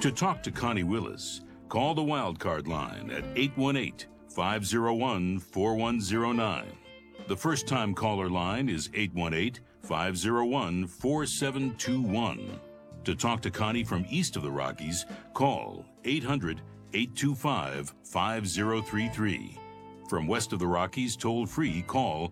To talk to Connie Willis, call the Wildcard line at 818-501-4109. The first-time caller line is 818-501-4721. To talk to Connie from east of the Rockies, call 800-825-5033. From west of the Rockies, toll-free, call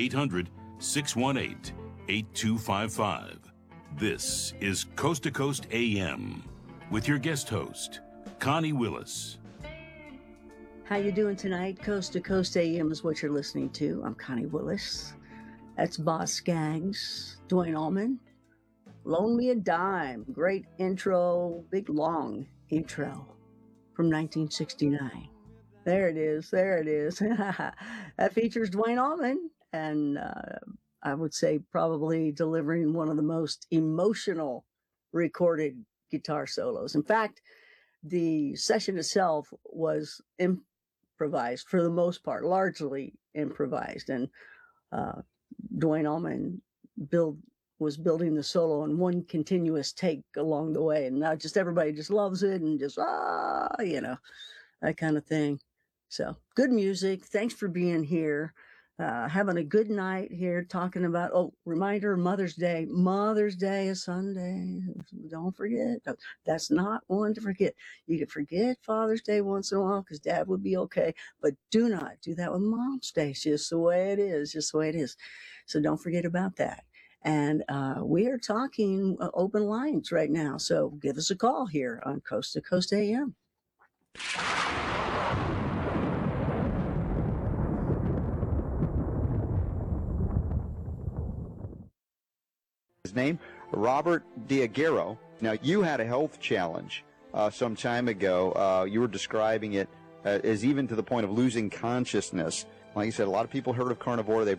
800-618-8255. This is Coast to Coast AM with your guest host, Connie Willis. How you doing tonight? Coast to Coast AM is what you're listening to. I'm Connie Willis. That's Boz Scaggs, Duane Allman. Loan Me a Dime. Great intro, big long intro from 1969. There it is. That features Duane Allman, and I would say probably delivering one of the most emotional recorded guitar solos. In fact, the session itself was improvised for the most part, largely improvised, and Duane Allman was building the solo in one continuous take along the way, and now just everybody just loves it and just that kind of thing. So good music. Thanks for being here. Having a good night here, talking about, reminder, Mother's Day. Mother's Day is Sunday. Don't forget. That's not one to forget. You can forget Father's Day once in a while because Dad would be okay, but do not do that with Mom's Day. It's just the way it is, So don't forget about that. And we are talking open lines right now, so give us a call here on Coast to Coast AM. His name, Robert Diaghiero. Now, you had a health challenge some time ago. You were describing it as even to the point of losing consciousness. Like you said, a lot of people heard of carnivore. They've